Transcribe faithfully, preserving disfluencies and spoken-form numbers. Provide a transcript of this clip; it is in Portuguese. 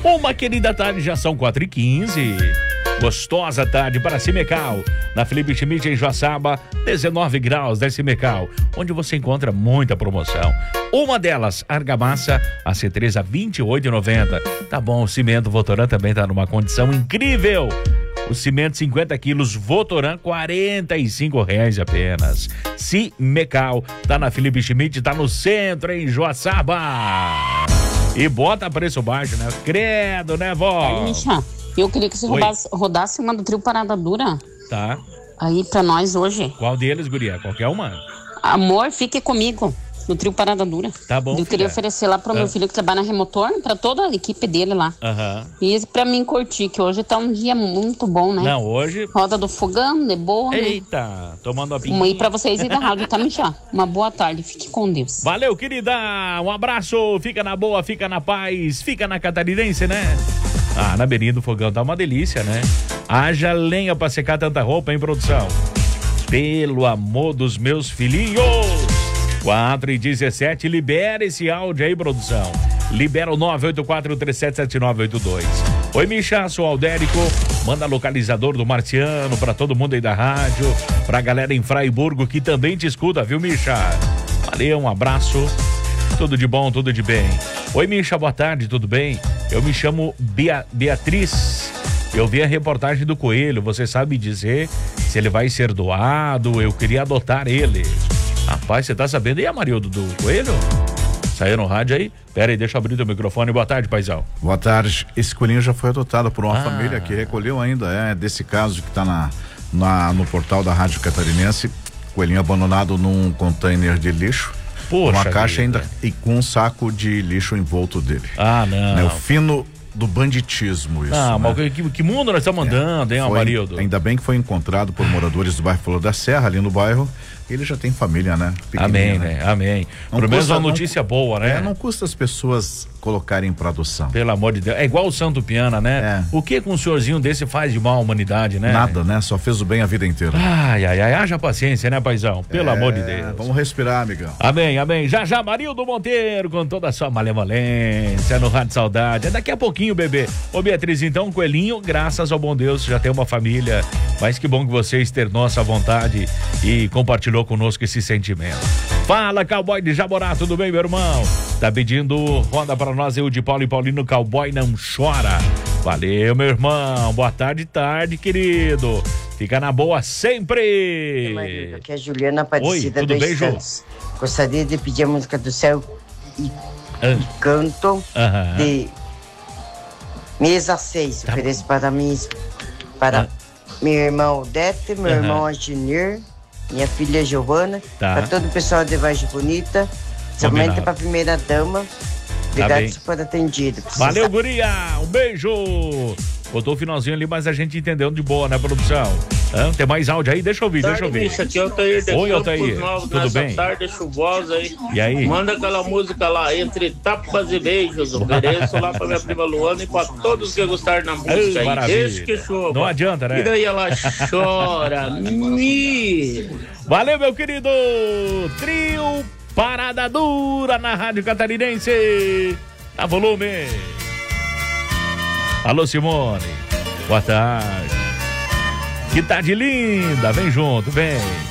Uma querida tarde, já são quatro e quinze. Gostosa tarde para Cimecal. Na Felipe Schmidt em Joaçaba, dezenove graus da Cimecal, onde você encontra muita promoção. Uma delas, argamassa, a C três a vinte e oito reais e noventa centavos. Tá bom, o cimento Votoran também tá numa condição incrível. O cimento cinquenta quilos Votoran, quarenta e cinco reais apenas. Cimecal, tá na Felipe Schmidt, tá no centro, em Joaçaba. E bota preço baixo, né? Credo, né, vó? Aí, Micha, eu queria que você rodasse, rodasse uma do trio Parada Dura. Tá. Aí pra nós hoje. Qual deles, guria? Qualquer uma? Amor, fique comigo. No trio Parada Dura. Tá bom, Eu filha. queria oferecer lá pro Ah. meu filho que trabalha na Remotor, pra toda a equipe dele lá. Aham. E isso pra mim curtir, que hoje tá um dia muito bom, né? Não, hoje... Roda do fogão, de boa, né? Eita, tomando a pinguinha. Uma aí pra vocês aí da rádio, tá, Micha? Uma boa tarde, fique com Deus. Valeu, querida. Um abraço. Fica na boa, fica na paz, fica na catarinense, né? Ah, na beirinha do fogão tá uma delícia, né? Haja lenha pra secar tanta roupa, hein, produção? Pelo amor dos meus filhinhos. quatro e dezessete, libera esse áudio aí, produção. Libera o nove oito quatro três sete sete nove oito dois. Oi, Micha, sou Aldérico. Manda localizador do Marciano pra todo mundo aí da rádio, pra galera em Fraiburgo que também te escuta, viu, Micha? Valeu, um abraço. Tudo de bom, tudo de bem. Oi, Micha, boa tarde, tudo bem? Eu me chamo Bea- Beatriz. Eu vi a reportagem do Coelho. Você sabe dizer se ele vai ser doado? Eu queria adotar ele. Rapaz, você tá sabendo aí, Amarildo, do Coelho? Saiu no rádio aí? Pera aí, deixa eu abrir teu microfone. Boa tarde, paizão. Boa tarde. Esse coelhinho já foi adotado por uma Ah. família que recolheu ainda, é, desse caso que tá na, na, no portal da Rádio Catarinense. Coelhinho abandonado num container de lixo. Poxa uma caixa vida. ainda e com um saco de lixo envolto dele. Ah, não. Né, o fino do banditismo, isso. Ah, né? mas que, que mundo nós estamos andando, hein, Foi- Amarildo? Ainda bem que foi encontrado por moradores do bairro Flor da Serra, ali no bairro. Ele já tem família, né? Amém, Pequenininha, né? Amém. Não Pelo menos custa- uma não notícia cu- boa, né? É, não custa as pessoas colocarem para adoção. Pelo amor de Deus. É igual o Santo Piana, né? É. O que com um senhorzinho desse faz de mal à humanidade, né? Nada, né? Só fez o bem a vida inteira. Ai, ai, ai. Haja paciência, né, paizão? Pelo É, amor de Deus. Vamos respirar, amigão. Amém, amém. Já já, Marildo Monteiro, com toda a sua malemolência no Rádio Saudade. É daqui a pouquinho, bebê. Ô, Beatriz, então, Coelhinho, graças ao bom Deus, já tem uma família. Mas que bom que você externou essa vontade e compartilhou conosco esse sentimento. Fala, cowboy de Jaborá, tudo bem, meu irmão? Tá pedindo roda pra nós, eu de Paulo e Paulino, cowboy não chora. Valeu, meu irmão. Boa tarde, tarde, querido. Fica na boa sempre. Marido, aqui é a Juliana Aparecida Oi, tudo dos bem, Ju? Santos. Gostaria de pedir a música do céu e, Ah. e canto Aham. de mesa seis. Tá Ofereço para mim, para Ah. meu irmão Odete, meu Aham. irmão Agenir, minha filha Giovana, Tá. para todo o pessoal de Vargem Bonita, somente Combinado. para a primeira dama. Obrigado bem. por atendido. Valeu, guria. Um beijo. Botou o finalzinho ali, mas a gente entendeu de boa, né, produção? Hã? Tem mais áudio aí? Deixa eu ouvir, deixa eu ouvir. Bicho, aqui é o Altair de Oi, Campos Altair. Novos, Tudo nessa bem? tarde chuvosa aí. E aí? Manda aquela música lá, Entre Tapas e Beijos. Ofereço lá pra minha prima Luana e pra todos que gostaram da música Ei, aí. maravilha. Deixa que chova. Não adianta, né? E daí ela chora. Mi. Valeu, meu querido. Trio Parada Dura na Rádio Catarinense. Dá volume. Alô, Simone. Boa tarde. Que tarde linda. Vem junto, vem.